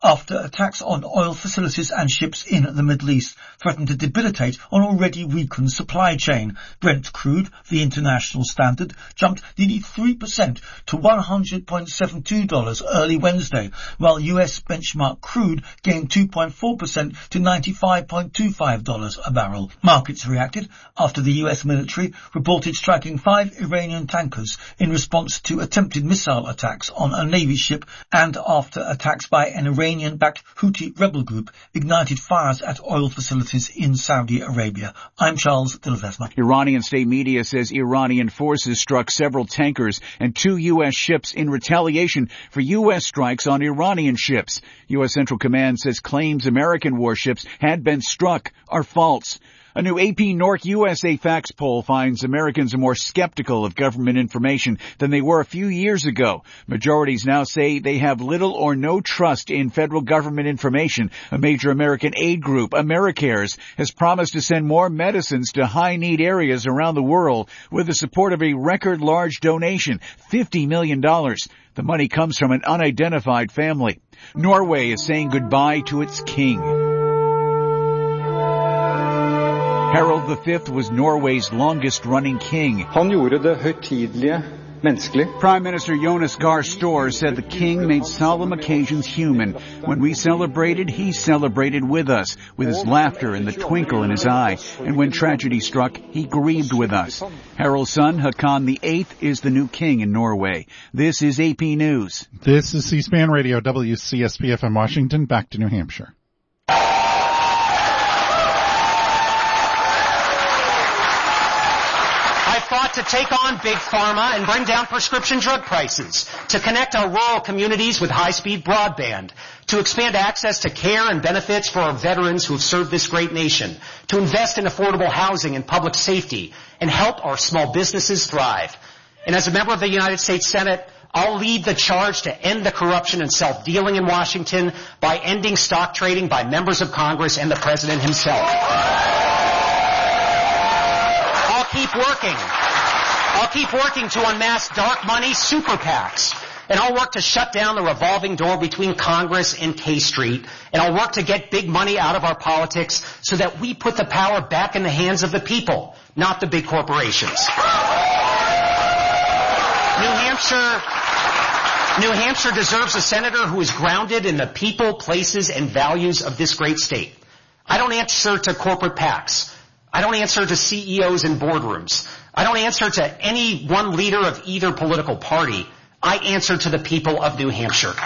after attacks on oil facilities and ships in the Middle East threaten to debilitate an already weakened supply chain. Brent crude, the international standard, jumped nearly 3% to $100.72 early Wednesday, while US benchmark crude gained 2.4% to $95.25 a barrel. Markets reacted after the US military reported striking 5 Iranian tankers in response to attempted missile attacks on a Navy ship, and after attacks by an Iranian-backed Houthi rebel group ignited fires at oil facilities in Saudi Arabia. I'm Charles Dilvesma. Iranian state media says Iranian forces struck several tankers and 2 U.S. ships in retaliation for U.S. strikes on Iranian ships. U.S. Central Command says claims American warships had been struck are false. A new AP Norc USA Facts poll finds Americans are more skeptical of government information than they were a few years ago. Majorities now say they have little or no trust in federal government information. A major American aid group, Americares, has promised to send more medicines to high-need areas around the world with the support of a record-large donation, $50 million. The money comes from an unidentified family. Norway is saying goodbye to its king. Harald V was Norway's longest-running king. Han gjorde det høytidelige menneskelig. Prime Minister Jonas Gahr Store said the king made solemn occasions human. When we celebrated, he celebrated with us, with his laughter and the twinkle in his eye. And when tragedy struck, he grieved with us. Harald's son, Haakon VIII, is the new king in Norway. This is AP News. This is C-SPAN Radio, WCSP-FM Washington. Back to New Hampshire. Fought to take on Big Pharma and bring down prescription drug prices, to connect our rural communities with high-speed broadband, to expand access to care and benefits for our veterans who have served this great nation, to invest in affordable housing and public safety, and help our small businesses thrive. And as a member of the United States Senate, I'll lead the charge to end the corruption and self-dealing in Washington by ending stock trading by members of Congress and the President himself. I'll keep working to unmask dark money super PACs. And I'll work to shut down the revolving door between Congress and K Street. And I'll work to get big money out of our politics so that we put the power back in the hands of the people, not the big corporations. New Hampshire deserves a senator who is grounded in the people, places, and values of this great state. I don't answer to corporate PACs. I don't answer to CEOs in boardrooms. I don't answer to any one leader of either political party. I answer to the people of New Hampshire. And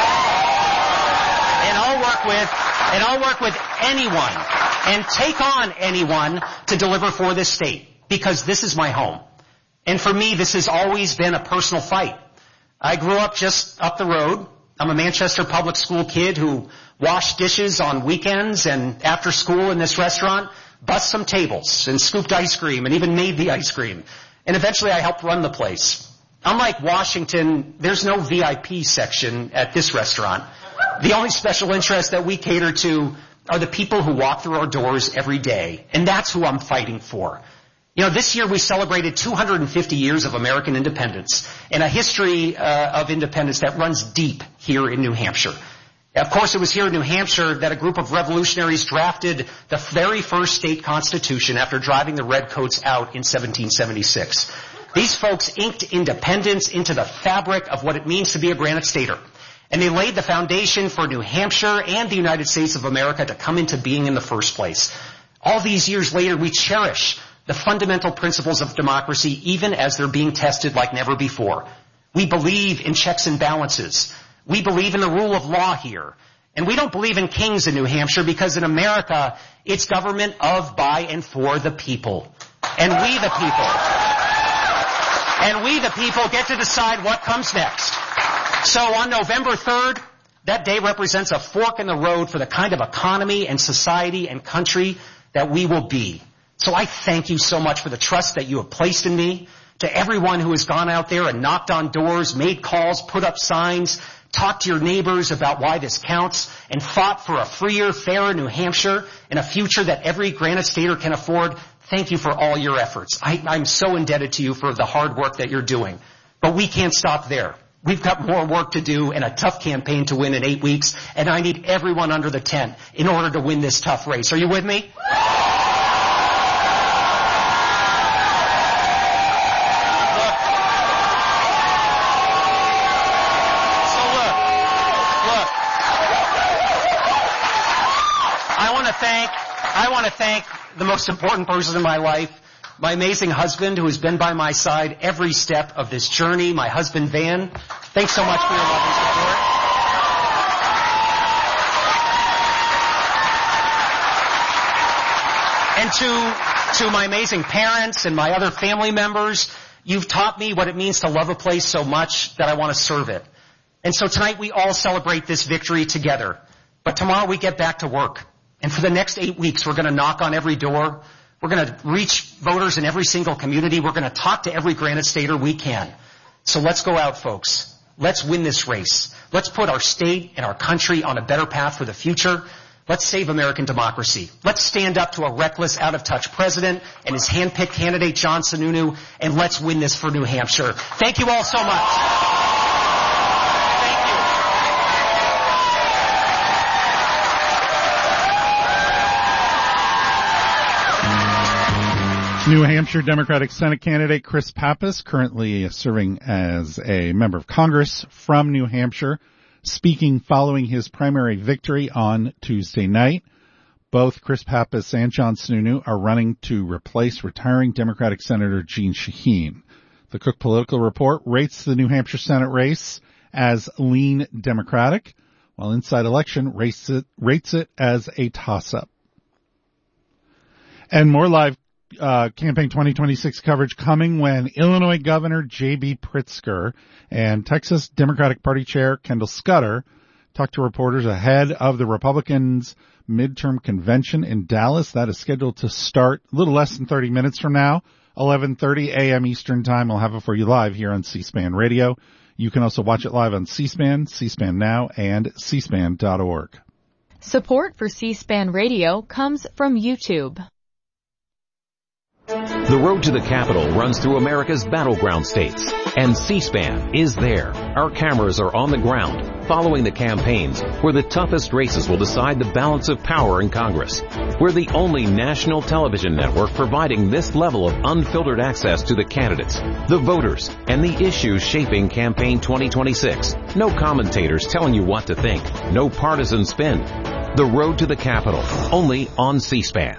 I'll work with anyone and take on anyone to deliver for this state, because this is my home. And for me, this has always been a personal fight. I grew up just up the road. I'm a Manchester public school kid who washed dishes on weekends and after school in this restaurant, bussed some tables and scooped ice cream and even made the ice cream. And eventually I helped run the place. Unlike Washington, there's no VIP section at this restaurant. The only special interest that we cater to are the people who walk through our doors every day. And that's who I'm fighting for. You know, this year we celebrated 250 years of American independence and a history of independence that runs deep here in New Hampshire. Of course, it was here in New Hampshire that a group of revolutionaries drafted the very first state constitution after driving the Redcoats out in 1776. These folks inked independence into the fabric of what it means to be a Granite Stater. And they laid the foundation for New Hampshire and the United States of America to come into being in the first place. All these years later, we cherish the fundamental principles of democracy even as they're being tested like never before. We believe in checks and balances. We believe in the rule of law here. And we don't believe in kings in New Hampshire because in America, it's government of, by, and for the people. And we the people get to decide what comes next. So on November 3rd, that day represents a fork in the road for the kind of economy and society and country that we will be. So I thank you so much for the trust that you have placed in me. To everyone who has gone out there and knocked on doors, made calls, put up signs, talked to your neighbors about why this counts, and fought for a freer, fairer New Hampshire and a future that every Granite Stater can afford, thank you for all your efforts. I'm so indebted to you for the hard work that you're doing. But we can't stop there. We've got more work to do and a tough campaign to win in 8 weeks, and I need everyone under the tent in order to win this tough race. Are you with me? I want to thank the most important person in my life, my amazing husband who has been by my side every step of this journey, my husband Van. Thanks so much for your love and support. And to my amazing parents and my other family members, you've taught me what it means to love a place so much that I want to serve it. And so tonight we all celebrate this victory together. But tomorrow we get back to work. And for the next 8 weeks, we're going to knock on every door. We're going to reach voters in every single community. We're going to talk to every Granite Stater we can. So let's go out, folks. Let's win this race. Let's put our state and our country on a better path for the future. Let's save American democracy. Let's stand up to a reckless, out-of-touch president and his hand-picked candidate, John Sununu, and let's win this for New Hampshire. Thank you all so much. New Hampshire Democratic Senate candidate Chris Pappas, currently serving as a member of Congress from New Hampshire, speaking following his primary victory on Tuesday night. Both Chris Pappas and John Sununu are running to replace retiring Democratic Senator Jeanne Shaheen. The Cook Political Report rates the New Hampshire Senate race as lean Democratic, while Inside Election rates it as a toss-up. And more live Campaign 2026 coverage coming when Illinois Governor J.B. Pritzker and Texas Democratic Party Chair Kendall Scudder talked to reporters ahead of the Republicans' midterm convention in Dallas. That is scheduled to start a little less than 30 minutes from now, 11:30 a.m. Eastern Time. I'll have it for you live here on C-SPAN Radio. You can also watch it live on C-SPAN, C-SPAN Now, and cspan.org. Support for C-SPAN Radio comes from YouTube. The road to the Capitol runs through America's battleground states, and C-SPAN is there. Our cameras are on the ground, following the campaigns, where the toughest races will decide the balance of power in Congress. We're the only national television network providing this level of unfiltered access to the candidates, the voters, and the issues shaping Campaign 2026. No commentators telling you what to think. No partisan spin. The road to the Capitol, only on C-SPAN.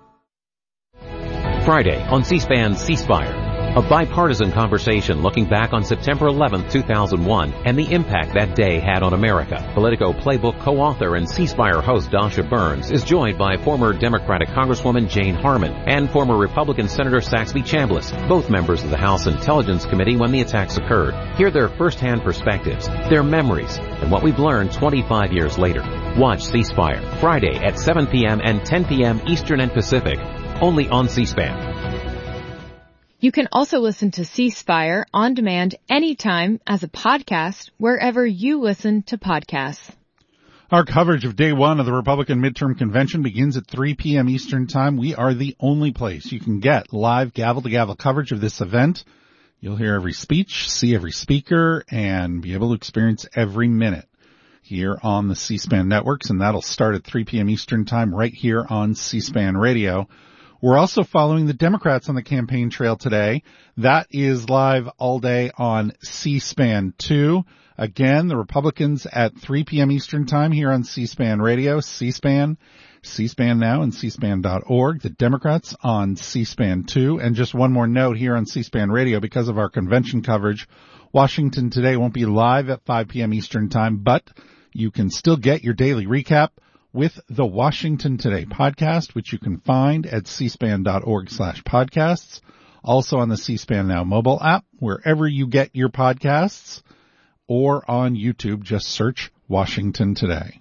Friday on C-SPAN C-Spire, a bipartisan conversation looking back on September 11, 2001 and the impact that day had on America. Politico Playbook co-author and C-Spire host Dasha Burns is joined by former Democratic Congresswoman Jane Harman and former Republican Senator Saxby Chambliss, both members of the House Intelligence Committee when the attacks occurred. Hear their first-hand perspectives, their memories, and what we've learned 25 years later. Watch C-Spire Friday at 7 p.m. and 10 p.m. Eastern and Pacific, only on C-SPAN. You can also listen to C-Spire on demand anytime as a podcast wherever you listen to podcasts. Our coverage of day one of the Republican midterm convention begins at 3 p.m. Eastern Time. We are the only place you can get live gavel-to-gavel coverage of this event. You'll hear every speech, see every speaker, and be able to experience every minute here on the C-SPAN networks, and that'll start at 3 p.m. Eastern Time right here on C-SPAN Radio. We're also following the Democrats on the campaign trail today. That is live all day on C-SPAN 2. Again, the Republicans at 3 p.m. Eastern Time here on C-SPAN Radio, C-SPAN, C-SPAN Now, and cspan.org. The Democrats on C-SPAN 2. And just one more note here on C-SPAN Radio, because of our convention coverage, Washington Today won't be live at 5 p.m. Eastern Time, but you can still get your daily recap with the Washington Today podcast, which you can find at cspan.org/podcasts. Also on the C-SPAN Now mobile app, wherever you get your podcasts, or on YouTube, just search Washington Today.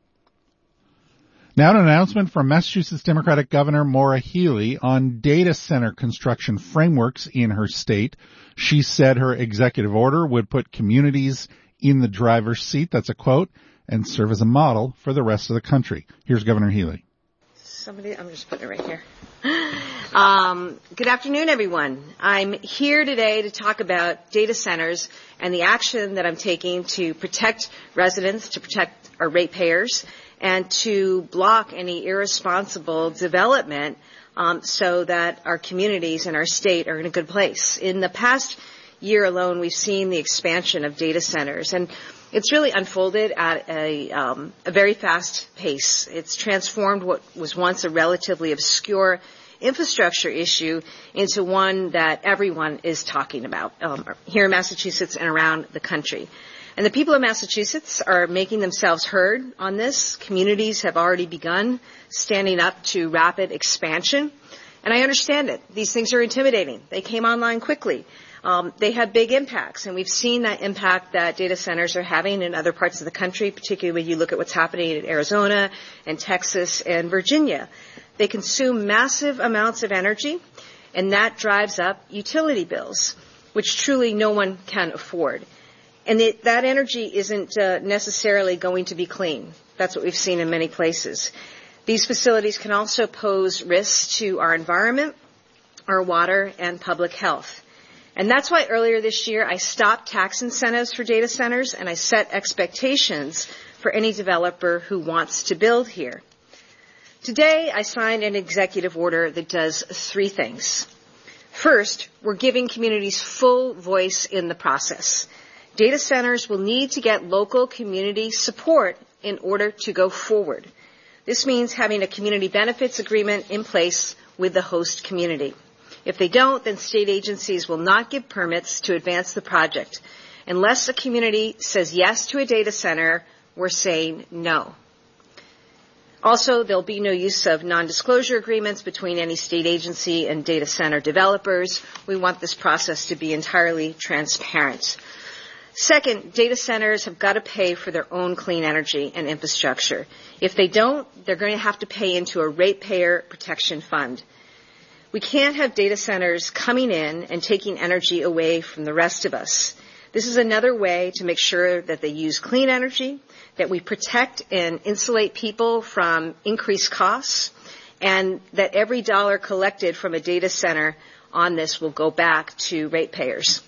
Now an announcement from Massachusetts Democratic Governor Maura Healey on data center construction frameworks in her state. She said her executive order would put communities in the driver's seat, that's a quote, and serve as a model for the rest of the country. Here's Governor Healey. I'm just putting it right here. Good afternoon, everyone. I'm here today to talk about data centers and the action that I'm taking to protect residents, to protect our ratepayers, and to block any irresponsible development so that our communities and our state are in a good place. In the past year alone, we've seen the expansion of data centers, and it's really unfolded at a very fast pace. It's transformed what was once a relatively obscure infrastructure issue into one that everyone is talking about here in Massachusetts and around the country. And the people of Massachusetts are making themselves heard on this. Communities have already begun standing up to rapid expansion. And I understand it. These things are intimidating. They came online quickly. They have big impacts, and we've seen that impact that data centers are having in other parts of the country, particularly when you look at what's happening in Arizona and Texas and Virginia. They consume massive amounts of energy, and that drives up utility bills, which truly no one can afford. And that energy isn't necessarily going to be clean. That's what we've seen in many places. These facilities can also pose risks to our environment, our water, and public health. And that's why earlier this year I stopped tax incentives for data centers and I set expectations for any developer who wants to build here. Today I signed an executive order that does three things. First, we're giving communities full voice in the process. Data centers will need to get local community support in order to go forward. This means having a community benefits agreement in place with the host community. If they don't, then state agencies will not give permits to advance the project. Unless a community says yes to a data center, we're saying no. Also, there'll be no use of non-disclosure agreements between any state agency and data center developers. We want this process to be entirely transparent. Second, data centers have got to pay for their own clean energy and infrastructure. If they don't, they're going to have to pay into a ratepayer protection fund. We can't have data centers coming in and taking energy away from the rest of us. This is another way to make sure that they use clean energy, that we protect and insulate people from increased costs, and that every dollar collected from a data center on this will go back to ratepayers.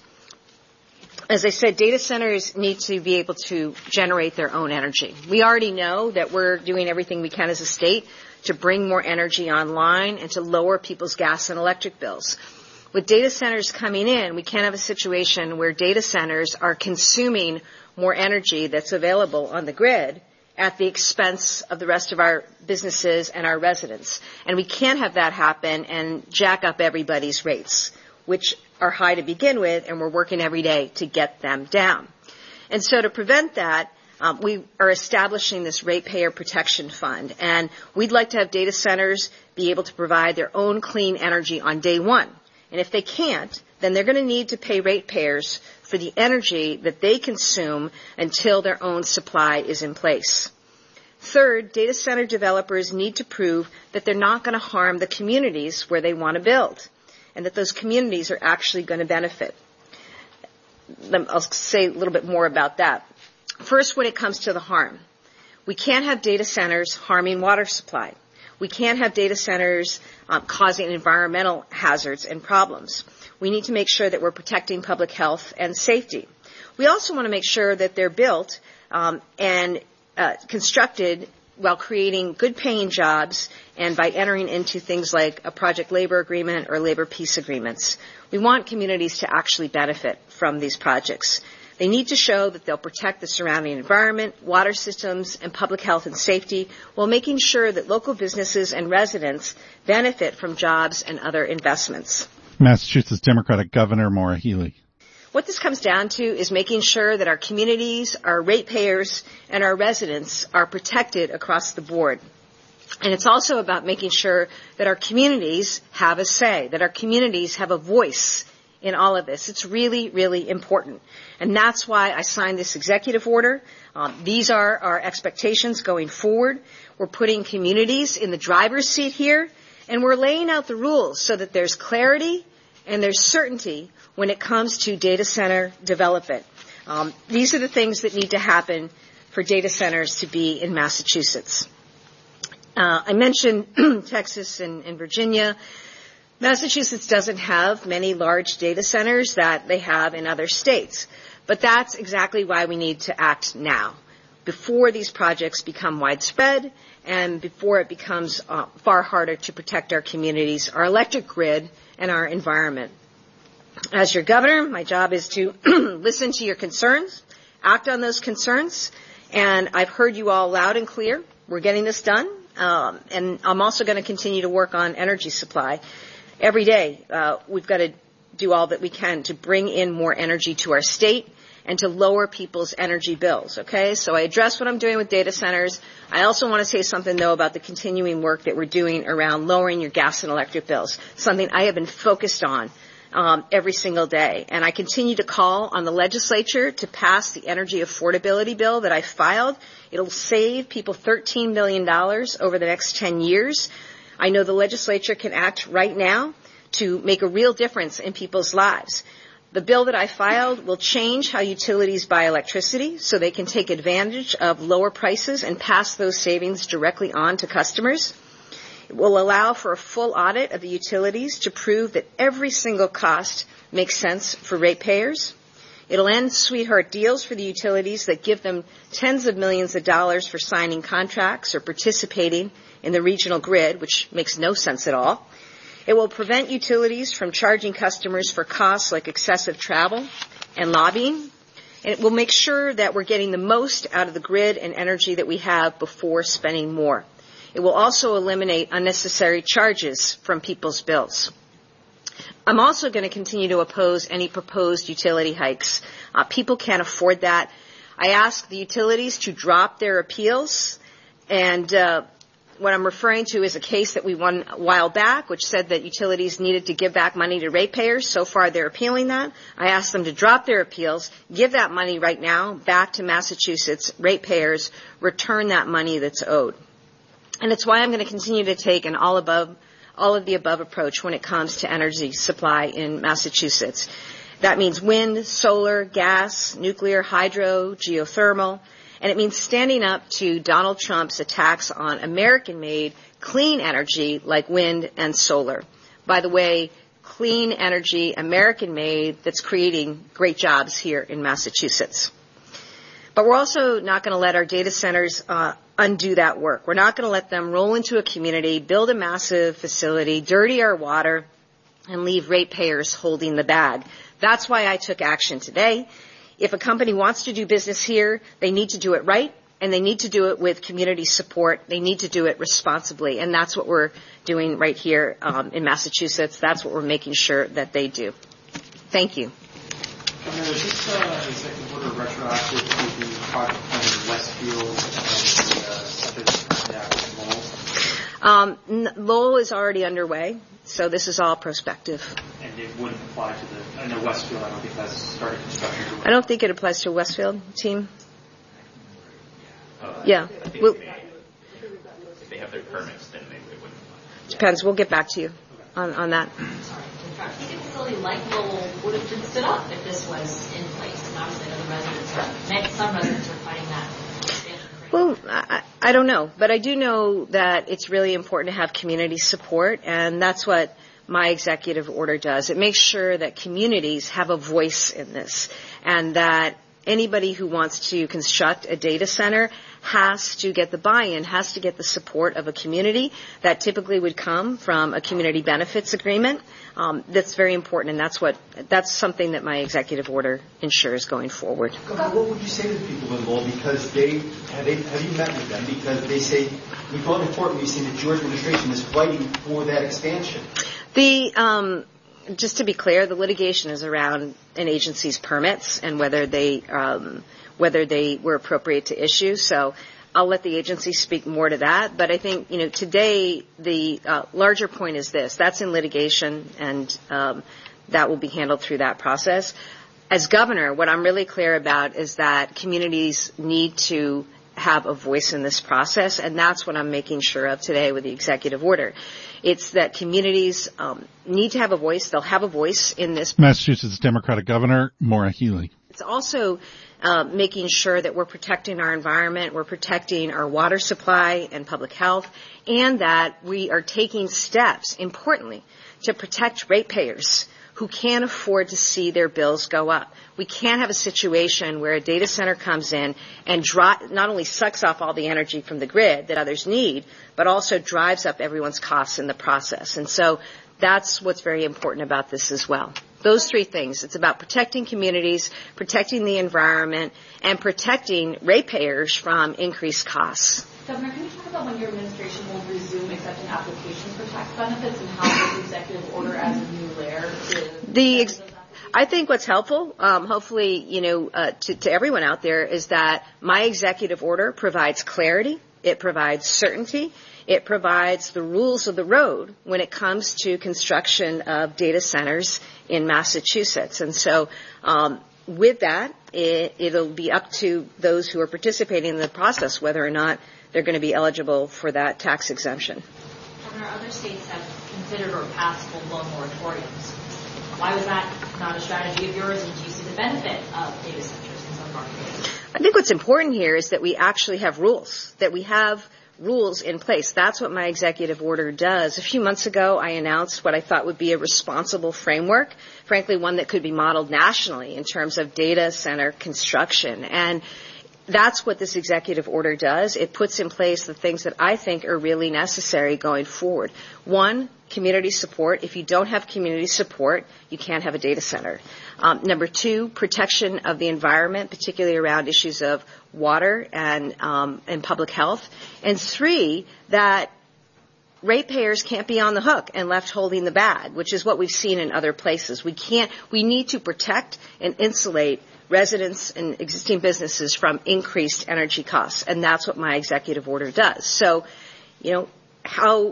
As I said, data centers need to be able to generate their own energy. We already know that we're doing everything we can as a state to bring more energy online and to lower people's gas and electric bills. With data centers coming in, we can't have a situation where data centers are consuming more energy that's available on the grid at the expense of the rest of our businesses and our residents. And we can't have that happen and jack up everybody's rates, which are high to begin with, and we're working every day to get them down. And so to prevent that, we are establishing this ratepayer protection fund, and we'd like to have data centers be able to provide their own clean energy on day one. And if they can't, then they're going to need to pay ratepayers for the energy that they consume until their own supply is in place. Third, data center developers need to prove that they're not going to harm the communities where they want to build, and that those communities are actually going to benefit. I'll say a little bit more about that. First, when it comes to the harm, we can't have data centers harming water supply. We can't have data centers causing environmental hazards and problems. We need to make sure that we're protecting public health and safety. We also want to make sure that they're built and constructed while creating good-paying jobs and by entering into things like a project labor agreement or labor peace agreements. We want communities to actually benefit from these projects. They need to show that they'll protect the surrounding environment, water systems, and public health and safety while making sure that local businesses and residents benefit from jobs and other investments. Massachusetts Democratic Governor Maura Healey. What this comes down to is making sure that our communities, our ratepayers, and our residents are protected across the board. And it's also about making sure that our communities have a say, that our communities have a voice in all of this. It's really, really important. And that's why I signed this executive order. These are our expectations going forward. We're putting communities in the driver's seat here, and we're laying out the rules so that there's clarity and there's certainty when it comes to data center development. These are the things that need to happen for data centers to be in Massachusetts. I mentioned Texas and Virginia. Massachusetts doesn't have many large data centers that they have in other states, but that's exactly why we need to act now, before these projects become widespread and before it becomes far harder to protect our communities, our electric grid, and our environment. As your governor, my job is to listen to your concerns, act on those concerns, and I've heard you all loud and clear. We're getting this done, and I'm also going to continue to work on energy supply. Every day, we've got to do all that we can to bring in more energy to our state and to lower people's energy bills, okay? So I address what I'm doing with data centers. I also want to say something, though, about the continuing work that we're doing around lowering your gas and electric bills, something I have been focused on every single day. And I continue to call on the legislature to pass the energy affordability bill that I filed. It'll save people $13 million over the next 10 years. I know the legislature can act right now to make a real difference in people's lives. The bill that I filed will change how utilities buy electricity so they can take advantage of lower prices and pass those savings directly on to customers. It will allow for a full audit of the utilities to prove that every single cost makes sense for ratepayers. It'll end sweetheart deals for the utilities that give them tens of millions of dollars for signing contracts or participating in the regional grid, which makes no sense at all. It will prevent utilities from charging customers for costs like excessive travel and lobbying. And it will make sure that we're getting the most out of the grid and energy that we have before spending more. It will also eliminate unnecessary charges from people's bills. I'm also going to continue to oppose any proposed utility hikes. People can't afford that. I ask the utilities to drop their appeals, and what I'm referring to is a case that we won a while back, which said that utilities needed to give back money to ratepayers. So far, they're appealing that. I asked them to drop their appeals, give that money right now back to Massachusetts ratepayers, return that money that's owed. And it's why I'm going to continue to take an all of the above approach when it comes to energy supply in Massachusetts. That means wind, solar, gas, nuclear, hydro, geothermal. And it means standing up to Donald Trump's attacks on American-made clean energy like wind and solar. By the way, clean energy, American-made, that's creating great jobs here in Massachusetts. But we're also not going to let our data centers undo that work. We're not going to let them roll into a community, build a massive facility, dirty our water, and leave ratepayers holding the bag. That's why I took action today. If a company wants to do business here, they need to do it right, and they need to do it with community support. They need to do it responsibly, and that's what we're doing right here in Massachusetts. That's what we're making sure that they do. Thank you. Governor, is this executive order retroactive to the project plan in Westfield and the Lowell is already underway, so this is all prospective. And it wouldn't apply to I know Westfield, I don't think that's started construction. I don't think it applies to Westfield, team. Yeah. Well, if they have their permits, then they wouldn't apply. Depends. We'll get back to you on that. I think a facility like Lowell would have been stood up if this was in place. And obviously other residents some residents are fighting that. Well, I don't know. But I do know that it's really important to have community support, and that's what my executive order does. It makes sure that communities have a voice in this, and that anybody who wants to construct a data center has to get the buy-in, has to get the support of a community. That typically would come from a community benefits agreement. That's very important, and that's something that my executive order ensures going forward. What would you say to the people in Lowell? Because have you met with them? Because they say, we've gone to court and we've seen the Georgia administration is fighting for that expansion. Just to be clear, the litigation is around an agency's permits and whether they were appropriate to issue. So I'll let the agency speak more to that. But I think, today the larger point is this. That's in litigation, and that will be handled through that process. As governor, what I'm really clear about is that communities need to have a voice in this process, and that's what I'm making sure of today with the executive order. It's that communities need to have a voice. They'll have a voice in this. Massachusetts Democratic Governor Maura Healey. It's also making sure that we're protecting our environment, we're protecting our water supply and public health, and that we are taking steps, importantly, to protect ratepayers who can't afford to see their bills go up. We can't have a situation where a data center comes in and not only sucks off all the energy from the grid that others need, but also drives up everyone's costs in the process. And so that's what's very important about this as well. Those three things. It's about protecting communities, protecting the environment, and protecting ratepayers from increased costs. Governor, can you talk about when your administration will resume accepting applications for tax benefits and how this executive order adds a new layer to I think what's helpful, hopefully, to everyone out there is that my executive order provides clarity. It provides certainty. It provides the rules of the road when it comes to construction of data centers in Massachusetts. And so with that, it'll be up to those who are participating in the process whether or not they're going to be eligible for that tax exemption. Governor, other states have considered or passed full-blown moratoriums. Why was that not a strategy of yours, and do you see the benefit of data centers in some markets? I think what's important here is that we actually have rules, that we have rules in place. That's what my executive order does. A few months ago, I announced what I thought would be a responsible framework, frankly, one that could be modeled nationally in terms of data center construction. And that's what this executive order does. It puts in place the things that I think are really necessary going forward. One, community support. If you don't have community support, you can't have a data center. Number two, protection of the environment, particularly around issues of water and public health. And three, that ratepayers can't be on the hook and left holding the bag, which is what we've seen in other places. We need to protect and insulate residents and existing businesses from increased energy costs, and that's what my executive order does. So, how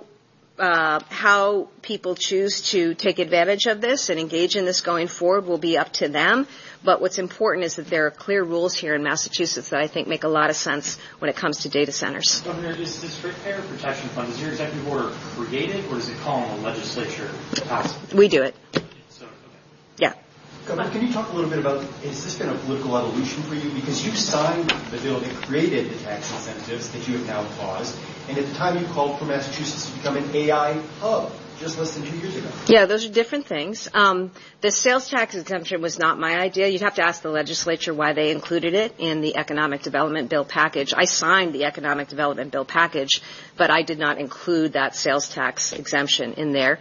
people choose to take advantage of this and engage in this going forward will be up to them. But what's important is that there are clear rules here in Massachusetts that I think make a lot of sense when it comes to data centers. Governor, is this Ratepayer Protection Fund, is your executive order created, or does it call on the legislature to pass it? We do it. So, okay. Yeah. Governor, can you talk a little bit about, has this been a political evolution for you? Because you signed the bill that created the tax incentives that you have now paused, and at the time you called for Massachusetts to become an AI hub just less than 2 years ago. Yeah, those are different things. The sales tax exemption was not my idea. You'd have to ask the legislature why they included it in the Economic Development Bill package. I signed the Economic Development Bill package, but I did not include that sales tax exemption in there.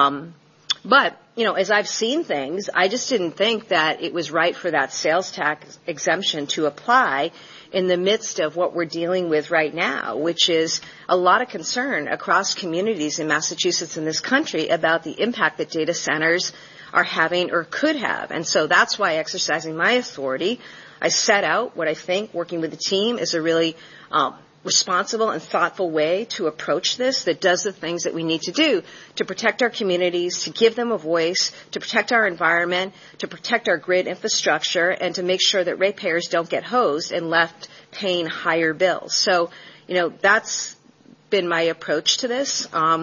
But, as I've seen things, I just didn't think that it was right for that sales tax exemption to apply in the midst of what we're dealing with right now, which is a lot of concern across communities in Massachusetts and this country about the impact that data centers are having or could have. And so that's why, exercising my authority, I set out what I think, working with the team, is a really responsible and thoughtful way to approach this that does the things that we need to do to protect our communities, to give them a voice, to protect our environment, to protect our grid infrastructure, and to make sure that ratepayers don't get hosed and left paying higher bills. So, that's been my approach to this.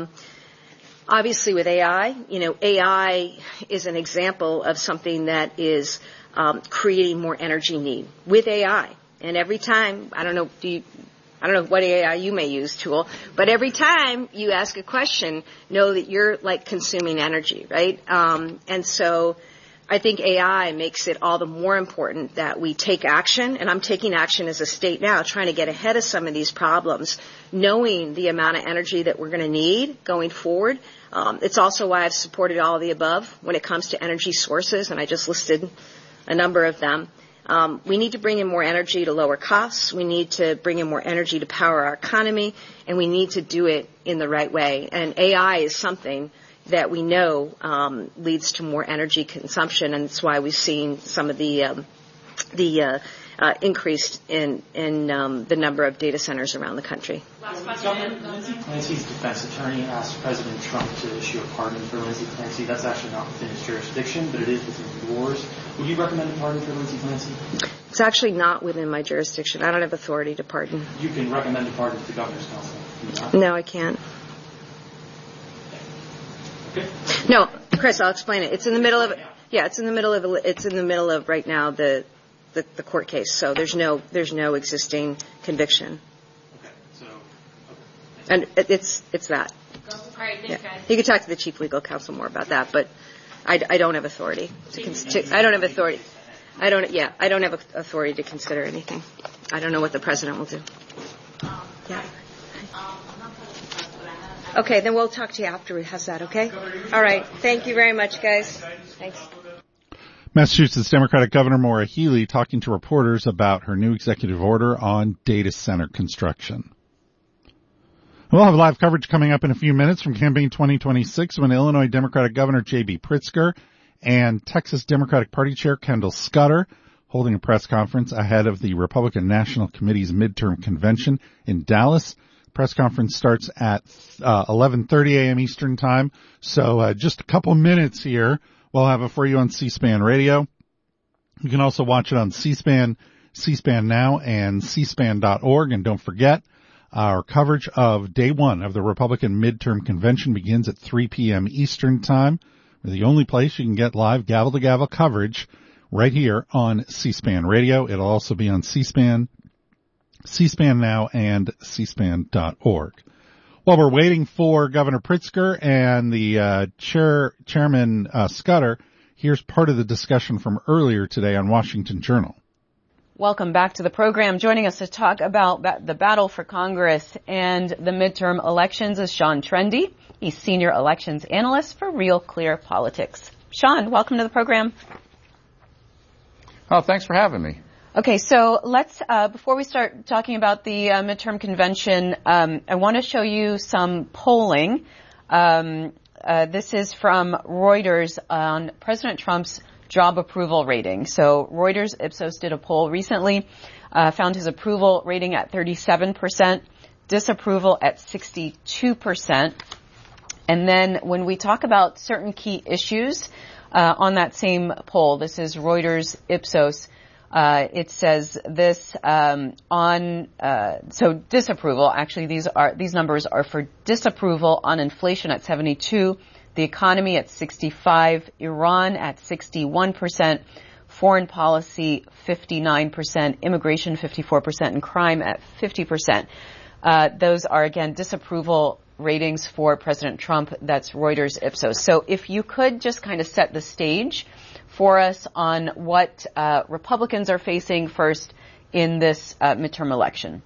Obviously with AI, AI is an example of something that is creating more energy need with AI. And every time, I don't know what AI you may use, Tool, but every time you ask a question, know that you're consuming energy, right? And so I think AI makes it all the more important that we take action, and I'm taking action as a state now, trying to get ahead of some of these problems, knowing the amount of energy that we're going to need going forward. It's also why I've supported all of the above when it comes to energy sources, and I just listed a number of them. We need to bring in more energy to lower costs. We need to bring in more energy to power our economy, and we need to do it in the right way. And AI is something that we know leads to more energy consumption, and that's why we've seen some of the increase in the number of data centers around the country. Lindsay Clancy's defense attorney asked President Trump to issue a pardon for Lindsay Clancy. That's actually not within his jurisdiction, but it is within yours. Would you recommend a pardon for Lindsay Clancy? It's actually not within my jurisdiction. I don't have authority to pardon. You can recommend a pardon to the Governor's Council. No, I can't. Okay. No, Chris, I'll explain it. It's in the middle of right now the court case. So there's no existing conviction. Okay. So. And it's that. All right, thanks, guys. You can talk to the chief legal counsel more about that, but I don't have authority. I don't have authority. I don't have authority to consider anything. I don't know what the president will do. Yeah. Okay, then we'll talk to you after. How's that, okay? All right. Thank you very much, guys. Thanks. Massachusetts Democratic Governor Maura Healey talking to reporters about her new executive order on data center construction. We'll have live coverage coming up in a few minutes from Campaign 2026 when Illinois Democratic Governor J.B. Pritzker and Texas Democratic Party Chair Kendall Scudder holding a press conference ahead of the Republican National Committee's midterm convention in Dallas. Press conference starts at 11:30 a.m. Eastern Time, so just a couple minutes here. We'll have it for you on C-SPAN Radio. You can also watch it on C-SPAN, C-SPAN Now, and cspan.org. And don't forget, our coverage of day one of the Republican midterm convention begins at 3 p.m. Eastern Time. We're the only place you can get live gavel-to-gavel coverage right here on C-SPAN Radio. It'll also be on C-SPAN, C-SPAN Now, and cspan.org. While we're waiting for Governor Pritzker and the Chairman Scudder, here's part of the discussion from earlier today on Washington Journal. Welcome back to the program. Joining us to talk about the battle for Congress and the midterm elections is Sean Trendy. He's Senior Elections Analyst for Real Clear Politics. Sean, welcome to the program. Oh, thanks for having me. Okay, so let's, before we start talking about the midterm convention, I want to show you some polling. This is from Reuters on President Trump's job approval rating. So Reuters Ipsos did a poll recently, found his approval rating at 37%, disapproval at 62%. And then when we talk about certain key issues, on that same poll, this is Reuters Ipsos, it says this, so disapproval, actually these numbers are for disapproval on inflation at 72%, the economy at 65%, Iran at 61%, foreign policy 59%, immigration 54%, and crime at 50%. Those are again disapproval ratings for President Trump. That's Reuters Ipsos. So if you could just kind of set the stage for us on what Republicans are facing first in this midterm election.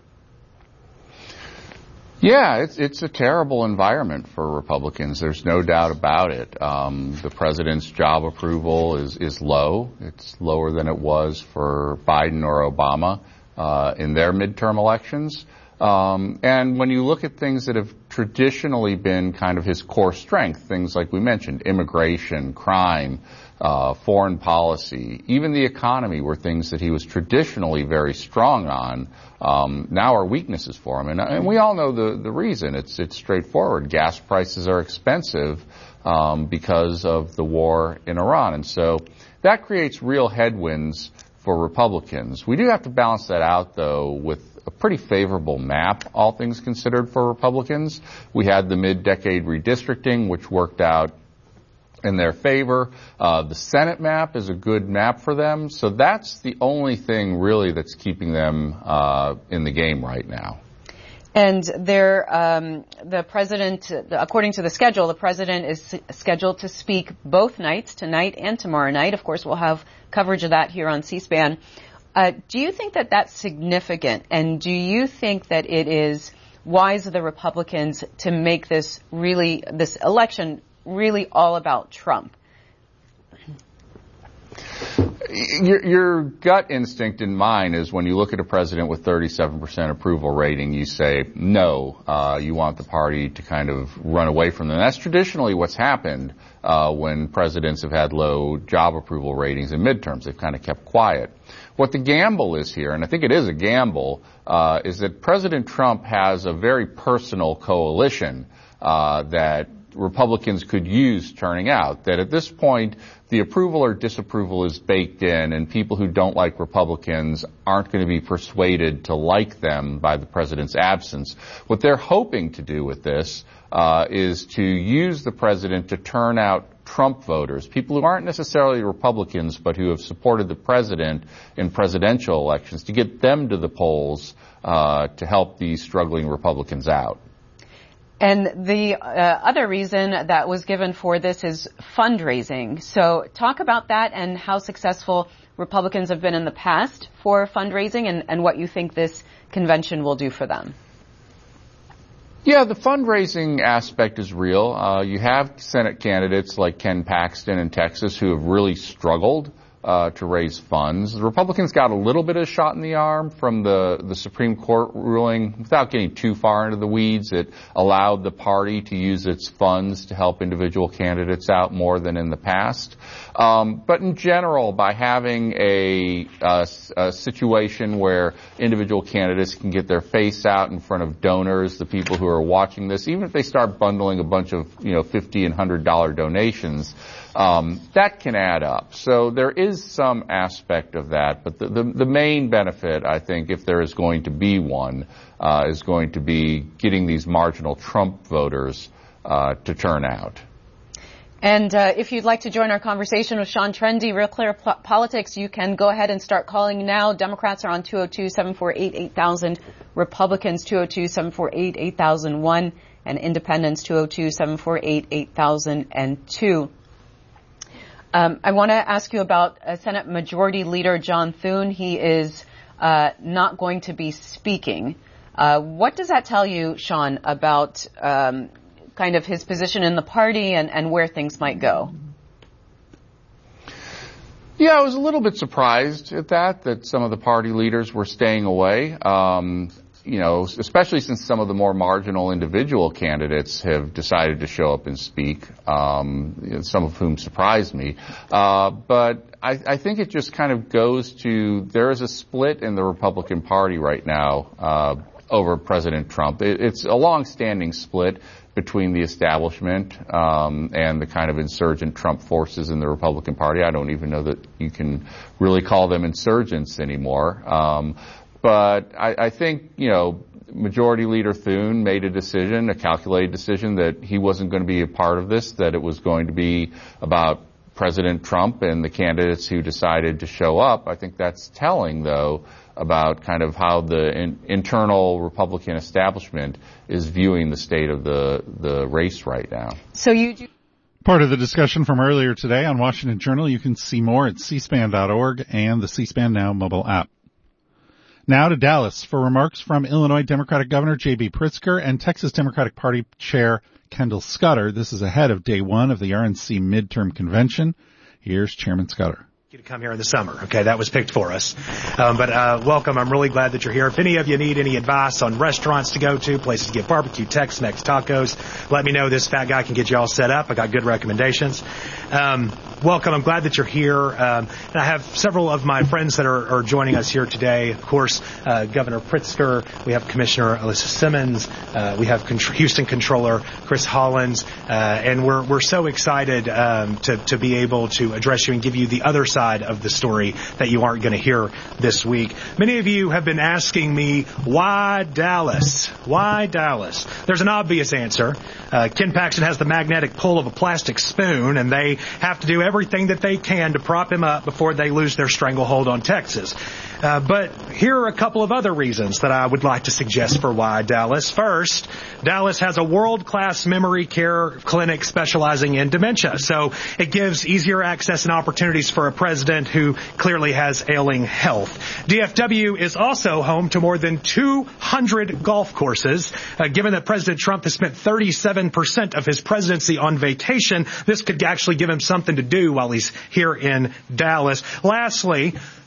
Yeah, it's a terrible environment for Republicans. There's no doubt about it. The president's job approval is low. It's lower than it was for Biden or Obama in their midterm elections. And when you look at things that have traditionally been kind of his core strength, things like we mentioned, immigration, crime, foreign policy, even the economy were things that he was traditionally very strong on, now are weaknesses for him. And we all know the reason. It's straightforward. Gas prices are expensive because of the war in Iran. And so that creates real headwinds for Republicans. We do have to balance that out, though, with a pretty favorable map, all things considered, for Republicans. We had the mid-decade redistricting, which worked out in their favor. The Senate map is a good map for them. So that's the only thing really that's keeping them in the game right now. And the president, according to the schedule, the president is scheduled to speak both nights, tonight and tomorrow night. Of course, we'll have coverage of that here on C-SPAN. Do you think that that's significant? And do you think that it is wise of the Republicans to make this election really all about Trump? Your gut instinct and mine is when you look at a president with 37% approval rating, you say, no, you want the party to kind of run away from them. That's traditionally what's happened when presidents have had low job approval ratings in midterms. They've kind of kept quiet. What the gamble is here, and I think it is a gamble, is that President Trump has a very personal coalition that Republicans could use turning out. That at this point, the approval or disapproval is baked in, and people who don't like Republicans aren't going to be persuaded to like them by the president's absence. What they're hoping to do with this is to use the president to turn out Trump voters, people who aren't necessarily Republicans but who have supported the president in presidential elections, to get them to the polls to help these struggling Republicans out. And the other reason that was given for this is fundraising. So talk about that and how successful Republicans have been in the past for fundraising and what you think this convention will do for them. Yeah, the fundraising aspect is real. You have Senate candidates like Ken Paxton in Texas who have really struggled to raise funds. The Republicans got a little bit of a shot in the arm from the Supreme Court ruling. Without getting too far into the weeds, it allowed the party to use its funds to help individual candidates out more than in the past. But in general, by having a situation where individual candidates can get their face out in front of donors, the people who are watching this, even if they start bundling a bunch of $50 and $100 donations, that can add up. So there is some aspect of that, but the main benefit, I think, if there is going to be one, is going to be getting these marginal Trump voters to turn out. And if you'd like to join our conversation with Sean Trende, Real Clear Politics, you can go ahead and start calling now. Democrats are on 202-748-8000, Republicans 202-748-8001, and Independents 202-748-8002. I want to ask you about Senate Majority Leader John Thune. He is not going to be speaking. What does that tell you, Sean, about kind of his position in the party and where things might go? Yeah, I was a little bit surprised at that some of the party leaders were staying away. Especially since some of the more marginal individual candidates have decided to show up and speak, some of whom surprised me. But I think it just kind of goes to, there is a split in the Republican Party right now over President Trump. It's a long-standing split between the establishment and the kind of insurgent Trump forces in the Republican Party. I don't even know that you can really call them insurgents anymore. But I think, Majority Leader Thune made a calculated decision that he wasn't going to be a part of this, that it was going to be about President Trump and the candidates who decided to show up. I think that's telling, though, about kind of how the internal Republican establishment is viewing the state of the race right now. So you do. Part of the discussion from earlier today on Washington Journal. You can see more at cspan.org and the C-SPAN Now mobile app. Now to Dallas for remarks from Illinois Democratic Governor J.B. Pritzker and Texas Democratic Party Chair Kendall Scudder. This is ahead of day one of the RNC midterm convention. Here's Chairman Scudder. To come here in the summer. Okay, that was picked for us. But welcome. I'm really glad that you're here. If any of you need any advice on restaurants to go to, places to get barbecue, Tex-Mex, tacos, let me know. This fat guy can get you all set up. I got good recommendations. Welcome. I'm glad that you're here. And I have several of my friends that are joining us here today. Of course, Governor Pritzker. We have Commissioner Alyssa Simmons. We have Houston Controller Chris Hollins. And we're so excited to be able to address you and give you the other side of the story that you aren't going to hear this week. Many of you have been asking me, why Dallas? Why Dallas? There's an obvious answer. Ken Paxton has the magnetic pull of a plastic spoon, and they have to do everything that they can to prop him up before they lose their stranglehold on Texas. But here are a couple of other reasons that I would like to suggest for why Dallas. First, Dallas has a world-class memory care clinic specializing in dementia. So it gives easier access and opportunities for a president who clearly has ailing health. DFW is also home to more than 200 golf courses. Given that President Trump has spent 37% of his presidency on vacation, this could actually give him something to do while he's here in Dallas. Lastly,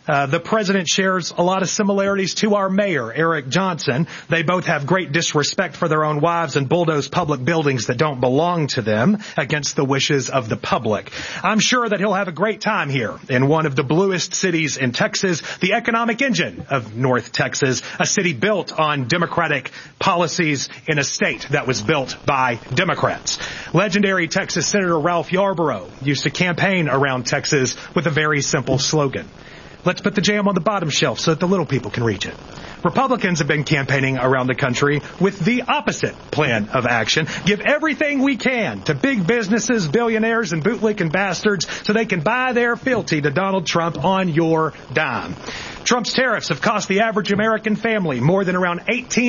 The president shares a lot of similarities to our mayor, Eric Johnson. They both have great disrespect for their own wives and bulldoze public buildings that don't belong to them against the wishes of the public. I'm sure that he'll have a great time here in one of the bluest cities in Texas, the economic engine of North Texas, a city built on Democratic policies in a state that was built by Democrats. Legendary Texas Senator Ralph Yarborough used to campaign around Texas with a very simple slogan. Let's put the jam on the bottom shelf so that the little people can reach it. Republicans have been campaigning around the country with the opposite plan of action. Give everything we can to big businesses, billionaires, and bootlicking bastards so they can buy their fealty to Donald Trump on your dime. Trump's tariffs have cost the average American family more than around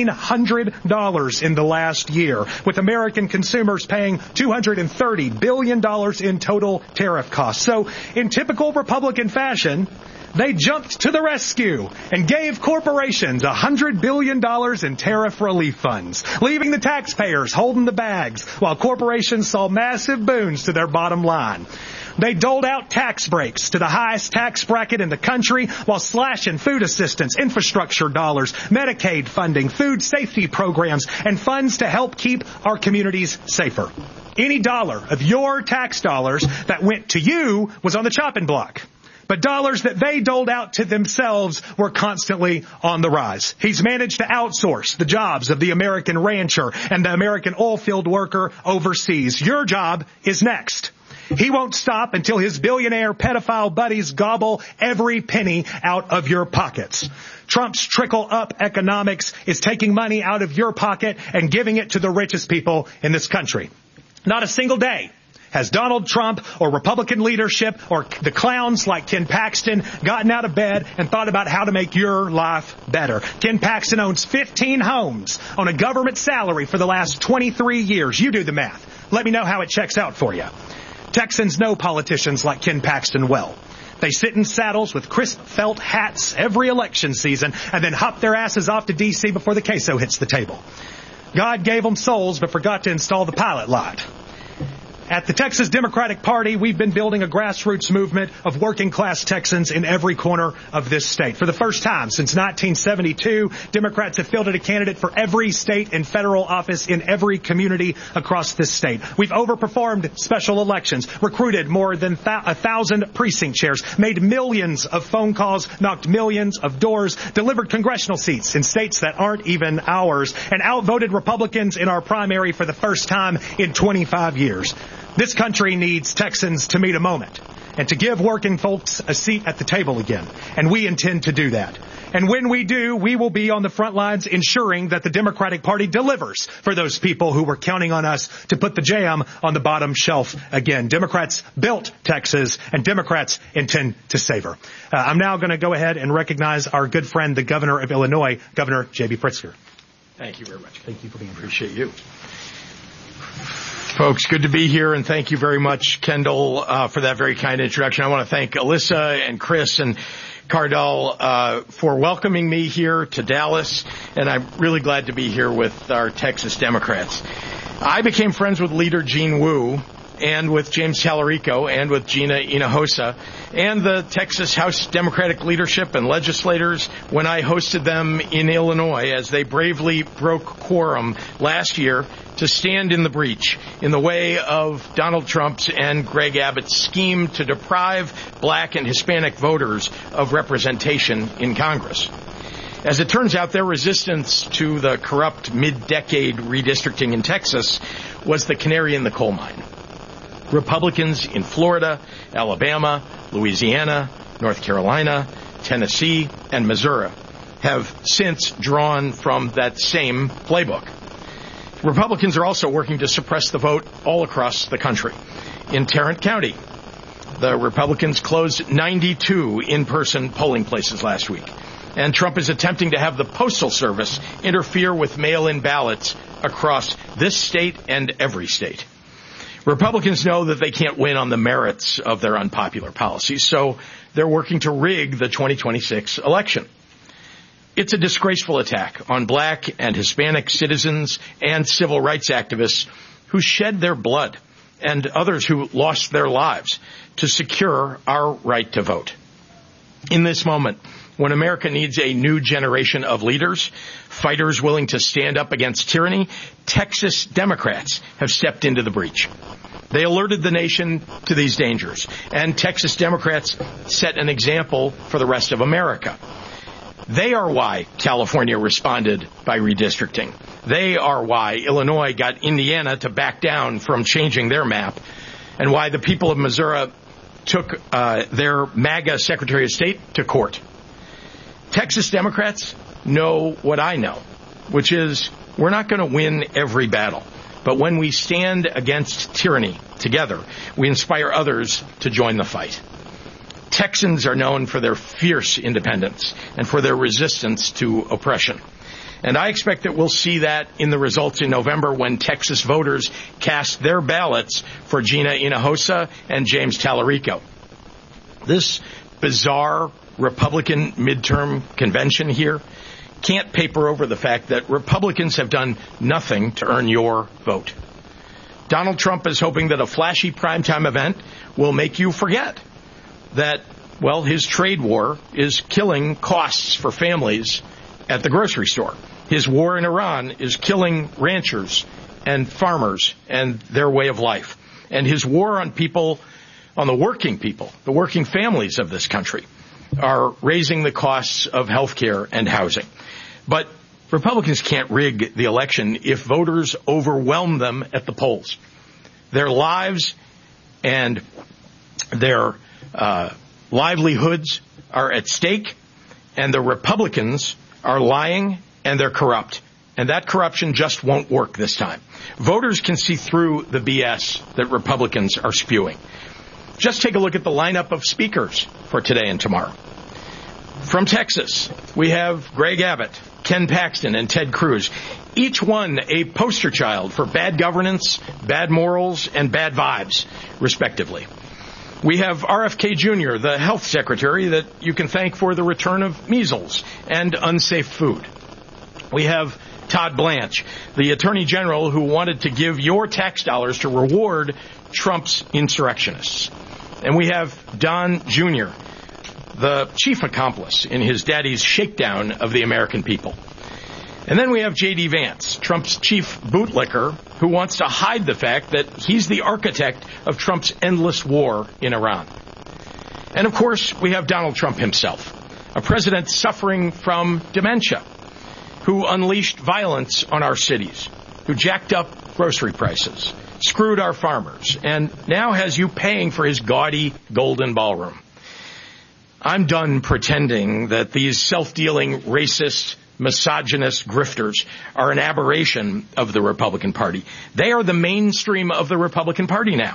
$1,800 in the last year, with American consumers paying $230 billion in total tariff costs. So, in typical Republican fashion, they jumped to the rescue and gave corporations $100 billion in tariff relief funds, leaving the taxpayers holding the bags while corporations saw massive boons to their bottom line. They doled out tax breaks to the highest tax bracket in the country while slashing food assistance, infrastructure dollars, Medicaid funding, food safety programs, and funds to help keep our communities safer. Any dollar of your tax dollars that went to you was on the chopping block. But dollars that they doled out to themselves were constantly on the rise. He's managed to outsource the jobs of the American rancher and the American oil field worker overseas. Your job is next. He won't stop until his billionaire pedophile buddies gobble every penny out of your pockets. Trump's trickle-up economics is taking money out of your pocket and giving it to the richest people in this country. Not a single day has Donald Trump or Republican leadership or the clowns like Ken Paxton gotten out of bed and thought about how to make your life better. Ken Paxton owns 15 homes on a government salary for the last 23 years. You do the math. Let me know how it checks out for you. Texans know politicians like Ken Paxton well. They sit in saddles with crisp felt hats every election season and then hop their asses off to D.C. before the queso hits the table. God gave them souls but forgot to install the pilot light. At the Texas Democratic Party, we've been building a grassroots movement of working-class Texans in every corner of this state. For the first time since 1972, Democrats have fielded a candidate for every state and federal office in every community across this state. We've overperformed special elections, recruited more than 1,000 precinct chairs, made millions of phone calls, knocked millions of doors, delivered congressional seats in states that aren't even ours, and outvoted Republicans in our primary for the first time in 25 years. This country needs Texans to meet a moment and to give working folks a seat at the table again. And we intend to do that. And when we do, we will be on the front lines ensuring that the Democratic Party delivers for those people who were counting on us to put the jam on the bottom shelf again. Democrats built Texas, and Democrats intend to save her. I'm now going to go ahead and recognize our good friend, the governor of Illinois, Governor J.B. Pritzker. Thank you very much. Thank you for being here. Appreciate you. Folks, good to be here, and thank you very much, Kendall, for that very kind introduction. I want to thank Alyssa and Chris and Cardell for welcoming me here to Dallas, and I'm really glad to be here with our Texas Democrats. I became friends with leader Gene Wu and with James Talarico and with Gina Hinojosa and the Texas House Democratic leadership and legislators when I hosted them in Illinois as they bravely broke quorum last year to stand in the breach in the way of Donald Trump's and Greg Abbott's scheme to deprive black and Hispanic voters of representation in Congress. As it turns out, their resistance to the corrupt mid-decade redistricting in Texas was the canary in the coal mine. Republicans in Florida, Alabama, Louisiana, North Carolina, Tennessee, and Missouri have since drawn from that same playbook. Republicans are also working to suppress the vote all across the country. In Tarrant County, the Republicans closed 92 in-person polling places last week. And Trump is attempting to have the Postal Service interfere with mail-in ballots across this state and every state. Republicans know that they can't win on the merits of their unpopular policies, so they're working to rig the 2026 election. It's a disgraceful attack on black and Hispanic citizens and civil rights activists who shed their blood and others who lost their lives to secure our right to vote. In this moment, when America needs a new generation of leaders, fighters willing to stand up against tyranny, Texas Democrats have stepped into the breach. They alerted the nation to these dangers, and Texas Democrats set an example for the rest of America. They are why California responded by redistricting. They are why Illinois got Indiana to back down from changing their map, and why the people of Missouri took their MAGA Secretary of State to court. Texas Democrats know what I know, which is we're not going to win every battle. But when we stand against tyranny together, we inspire others to join the fight. Texans are known for their fierce independence and for their resistance to oppression. And I expect that we'll see that in the results in November when Texas voters cast their ballots for Gina Hinojosa and James Tallarico. This bizarre Republican midterm convention here can't paper over the fact that Republicans have done nothing to earn your vote. Donald Trump is hoping that a flashy primetime event will make you forget that, well, his trade war is killing costs for families at the grocery store. His war in Iran is killing ranchers and farmers and their way of life. And his war on people, on the working people, the working families of this country, are raising the costs of health care and housing. But Republicans can't rig the election if voters overwhelm them at the polls. Their lives and their livelihoods are at stake, and the Republicans are lying and they're corrupt. And that corruption just won't work this time. Voters can see through the BS that Republicans are spewing. Just take a look at the lineup of speakers for today and tomorrow. From Texas, we have Greg Abbott, Ken Paxton, and Ted Cruz, each one a poster child for bad governance, bad morals, and bad vibes, respectively. We have RFK Jr., the health secretary that you can thank for the return of measles and unsafe food. We have Todd Blanche, the attorney general who wanted to give your tax dollars to reward Trump's insurrectionists. And we have Don Jr., the chief accomplice in his daddy's shakedown of the American people. And then we have J.D. Vance, Trump's chief bootlicker, who wants to hide the fact that he's the architect of Trump's endless war in Iran. And of course, we have Donald Trump himself, a president suffering from dementia, who unleashed violence on our cities, who jacked up grocery prices, screwed our farmers, and now has you paying for his gaudy golden ballroom. I'm done pretending that these self-dealing, racist, misogynist grifters are an aberration of the Republican Party. They are the mainstream of the Republican Party now.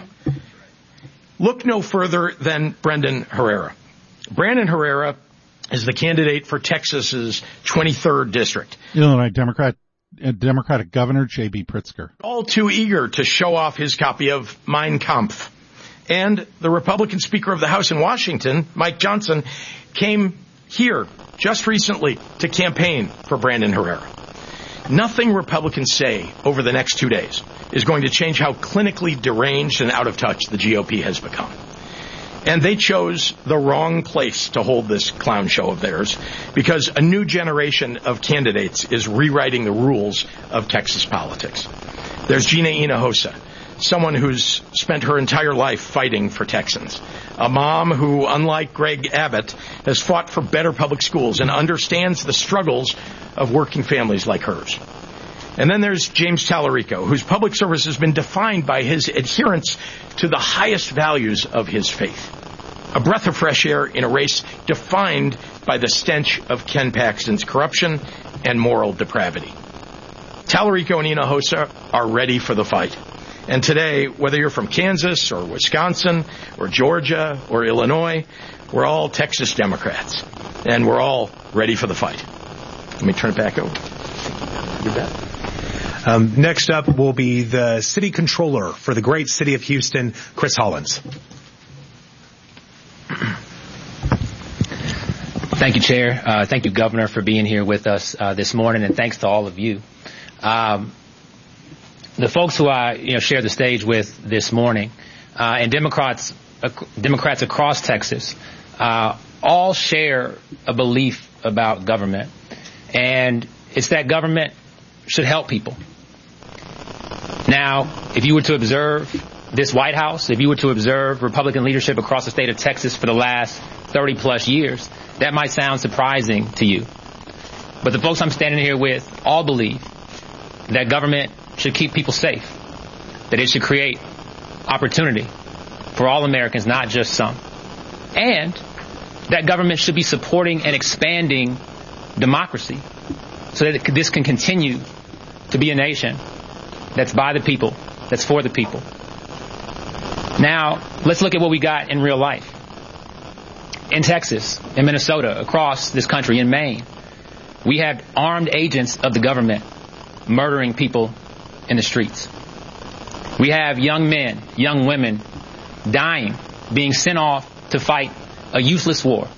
Look no further than Brendan Herrera. Brandon Herrera is the candidate for Texas's 23rd district. Illinois Democratic Governor J.B. Pritzker. All too eager to show off his copy of Mein Kampf. And the Republican Speaker of the House in Washington, Mike Johnson, came here just recently to campaign for Brandon Herrera. Nothing Republicans say over the next 2 days is going to change how clinically deranged and out of touch the GOP has become. And they chose the wrong place to hold this clown show of theirs because a new generation of candidates is rewriting the rules of Texas politics. There's Gina Hinojosa, someone who's spent her entire life fighting for Texans. A mom who, unlike Greg Abbott, has fought for better public schools and understands the struggles of working families like hers. And then there's James Tallarico, whose public service has been defined by his adherence to the highest values of his faith. A breath of fresh air in a race defined by the stench of Ken Paxton's corruption and moral depravity. Tallarico and Hinojosa are ready for the fight. And today, whether you're from Kansas or Wisconsin or Georgia or Illinois, we're all Texas Democrats. And we're all ready for the fight. Let me turn it back over. You bet. Next up will be the city controller for the great city of Houston, Chris Hollins. Thank you, Chair. Thank you, Governor, for being here with us this morning, and thanks to all of you. The folks who I share the stage with this morning, and Democrats across Texas, all share a belief about government, and it's that government should help people. Now, if you were to observe this White House, if you were to observe Republican leadership across the state of Texas for the last 30 plus years, that might sound surprising to you. But the folks I'm standing here with all believe that government should keep people safe, that it should create opportunity for all Americans, not just some, and that government should be supporting and expanding democracy so that this can continue to be a nation that's by the people, that's for the people. Now, let's look at what we got in real life. In Texas, in Minnesota, across this country, in Maine, we had armed agents of the government murdering people in the streets. We have young men, young women dying, being sent off to fight a useless war.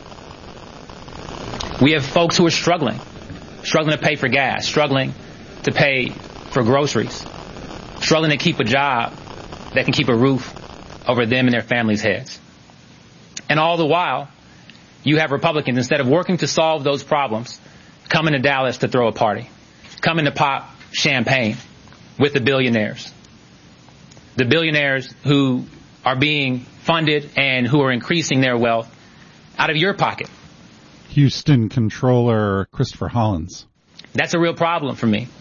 We have folks who are struggling to pay for gas, struggling to pay for groceries, struggling to keep a job that can keep a roof over them and their families' heads. And all the while, you have Republicans, instead of working to solve those problems, coming to Dallas to throw a party, coming to pop champagne with the billionaires who are being funded and who are increasing their wealth out of your pocket. Houston Controller Christopher Hollins. That's a real problem for me.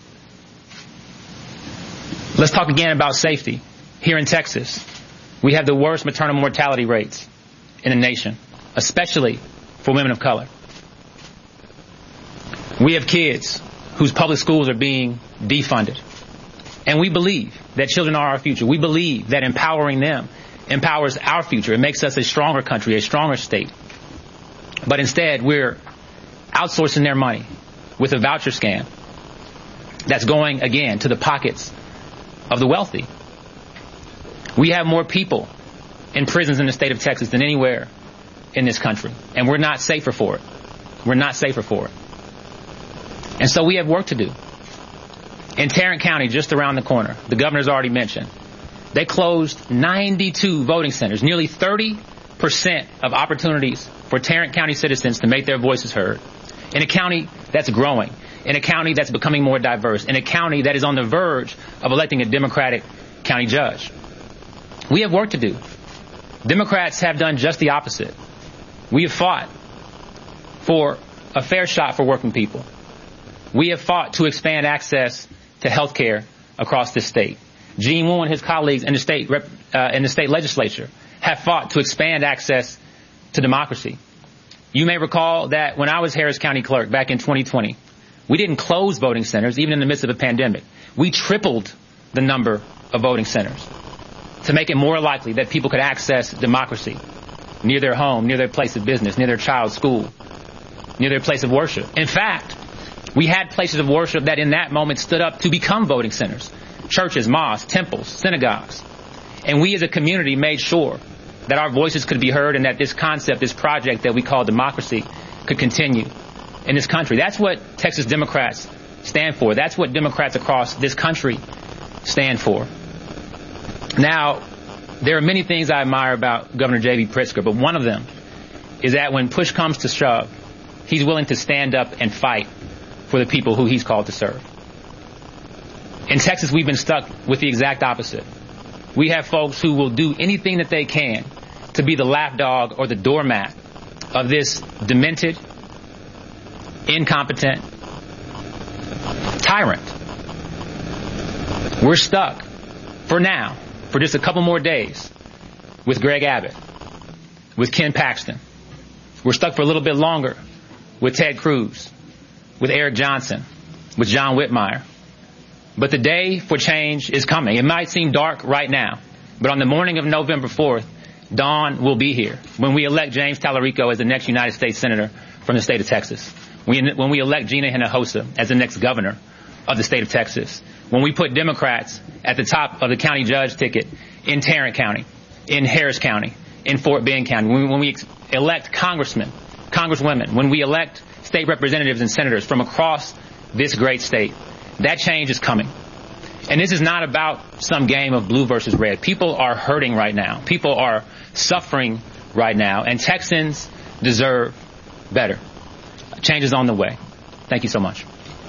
Let's talk again about safety. Here in Texas, we have the worst maternal mortality rates in the nation, especially for women of color. We have kids whose public schools are being defunded. And we believe that children are our future. We believe that empowering them empowers our future. It makes us a stronger country, a stronger state. But instead, we're outsourcing their money with a voucher scam that's going, again, to the pockets of the wealthy. We have more people in prisons in the state of Texas than anywhere in this country. And we're not safer for it. We're not safer for it. And so we have work to do. In Tarrant County, just around the corner, the governor's already mentioned, they closed 92 voting centers, nearly 30% of opportunities for Tarrant County citizens to make their voices heard. In a county that's growing, in a county that's becoming more diverse, in a county that is on the verge of electing a Democratic county judge. We have work to do. Democrats have done just the opposite. We have fought for a fair shot for working people. We have fought to expand access to health care across this state. Gene Wu and his colleagues in the state legislature have fought to expand access to democracy. You may recall that when I was Harris County Clerk back in 2020, we didn't close voting centers, even in the midst of a pandemic. We tripled the number of voting centers to make it more likely that people could access democracy near their home, near their place of business, near their child's school, near their place of worship. In fact, we had places of worship that in that moment stood up to become voting centers. Churches, mosques, temples, synagogues. And we as a community made sure that our voices could be heard and that this concept, this project that we call democracy could continue in this country. That's what Texas Democrats stand for. That's what Democrats across this country stand for. Now, there are many things I admire about Governor J.B. Pritzker, but one of them is that when push comes to shove, he's willing to stand up and fight for the people who he's called to serve. In Texas, we've been stuck with the exact opposite. We have folks who will do anything that they can to be the lapdog or the doormat of this demented, incompetent tyrant. We're stuck, for now, for just a couple more days, with Greg Abbott, with Ken Paxton. We're stuck for a little bit longer with Ted Cruz, with Eric Johnson, with John Whitmire. But the day for change is coming. It might seem dark right now, but on the morning of November 4th, dawn will be here when we elect James Tallarico as the next United States Senator from the state of Texas. When we elect Gina Hinojosa as the next governor of the state of Texas. When we put Democrats at the top of the county judge ticket in Tarrant County, in Harris County, in Fort Bend County. When we elect congressmen, congresswomen, when we elect state representatives and senators from across this great state. That change is coming. And this is not about some game of blue versus red. People are hurting right now. People are suffering right now, and Texans deserve better. Change is on the way. Thank you so much.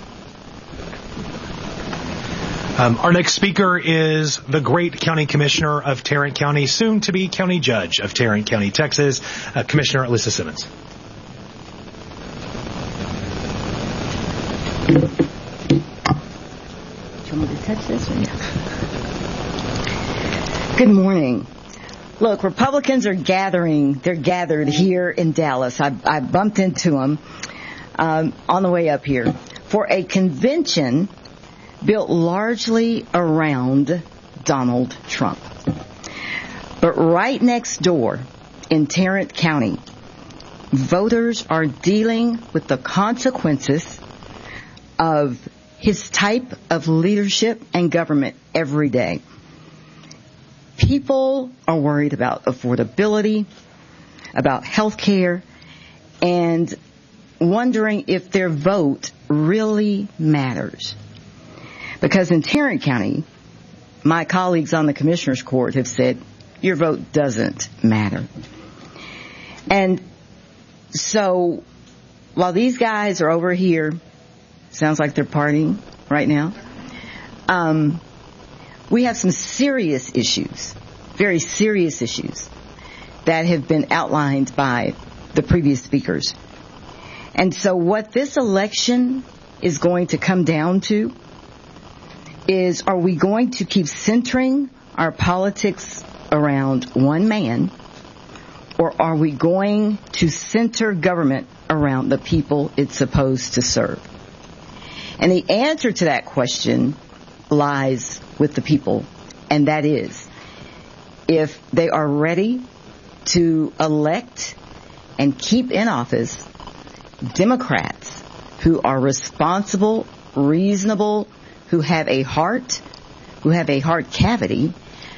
Our next speaker is the great County Commissioner of Tarrant County, soon to be County Judge of Tarrant County, Texas, Commissioner Alyssa Simmons. Do you want me to touch this or no? Good morning. Look, Republicans are gathering. They're gathered here in Dallas. I bumped into them on the way up here for a convention built largely around Donald Trump. But right next door in Tarrant County, voters are dealing with the consequences of his type of leadership and government every day. People are worried about affordability, about health care, and wondering if their vote really matters. Because in Tarrant County, my colleagues on the Commissioner's Court have said, your vote doesn't matter. And so, while these guys are over here, sounds like they're partying right now, we have some serious issues, very serious issues, that have been outlined by the previous speakers. And so what this election is going to come down to is, are we going to keep centering our politics around one man, or are we going to center government around the people it's supposed to serve? And the answer to that question lies with the people, and that is, if they are ready to elect and keep in office Democrats who are responsible, reasonable, who have a heart cavity,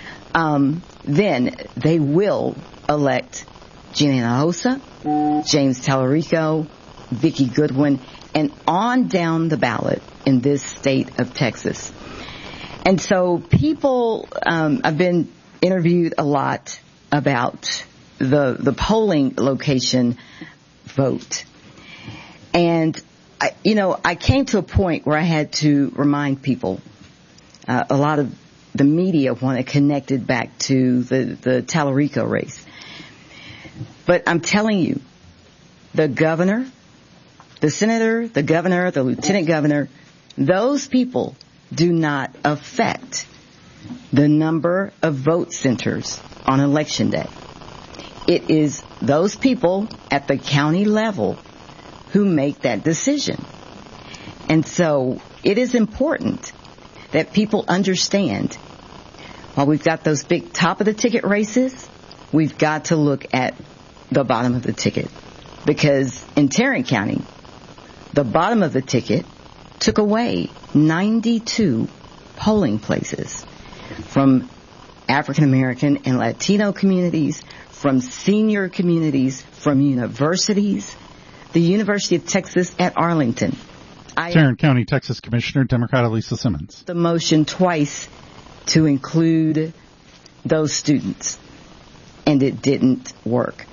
then they will elect Gina Hinojosa, James Tallarico, Vicki Goodwin, and on down the ballot in this state of Texas. And so people, I've been interviewed a lot about the polling location vote. And I came to a point where I had to remind people. A lot of the media want to connect it back to the Tallarico race. But I'm telling you, the governor, the senator, the governor, the lieutenant governor, those people do not affect the number of vote centers on Election Day. It is those people at the county level who make that decision. And so it is important that people understand, while we've got those big top of the ticket races, we've got to look at the bottom of the ticket. Because in Tarrant County, the bottom of the ticket took away 92 polling places from African American and Latino communities, from senior communities, from universities. The University of Texas at Arlington. Tarrant County, Texas Commissioner, Democrat Alyssa Simmons. The motion twice to include those students, and it didn't work.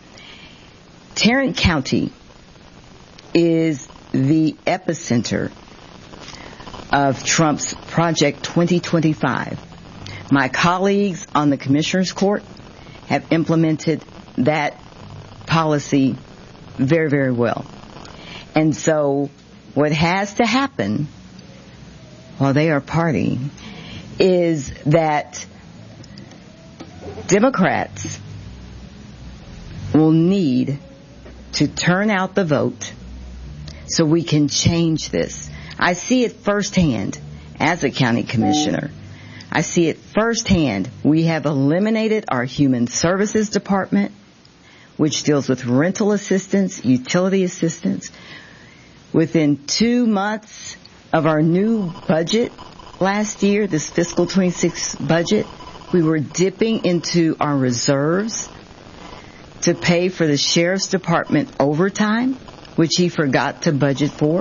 Tarrant County is the epicenter of Trump's Project 2025. My colleagues on the Commissioner's Court have implemented that policy very, very well. And so what has to happen while they are partying is that Democrats will need to turn out the vote so we can change this. I see it firsthand as a county commissioner. I see it firsthand. We have eliminated our Human Services Department, which deals with rental assistance, utility assistance. Within 2 months of our new budget last year, this fiscal 26 budget, we were dipping into our reserves to pay for the Sheriff's Department overtime, which he forgot to budget for,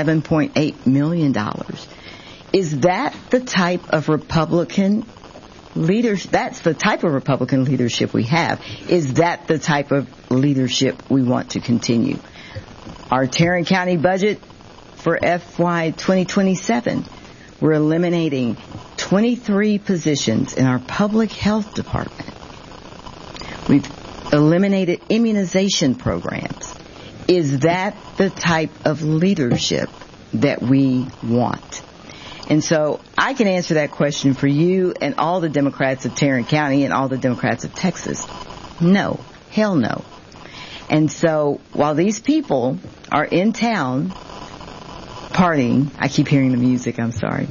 $7.8 million. Is that the type of Republican that's the type of Republican leadership we have. Is that the type of leadership we want to continue? Our Tarrant County budget for FY 2027, we're eliminating 23 positions in our public health department. We've eliminated immunization programs. Is that the type of leadership that we want? And so I can answer that question for you and all the Democrats of Tarrant County and all the Democrats of Texas. No. Hell no. And so while these people are in town partying, I keep hearing the music, I'm sorry.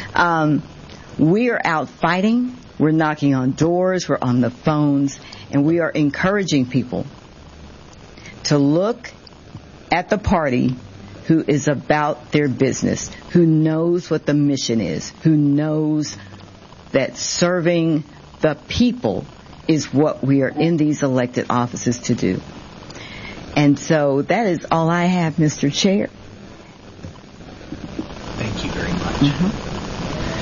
We are out fighting. We're knocking on doors. We're on the phones. And we are encouraging people to look at the party who is about their business, who knows what the mission is, who knows that serving the people is what we are in these elected offices to do. And so that is all I have, Mr. Chair. Thank you very much.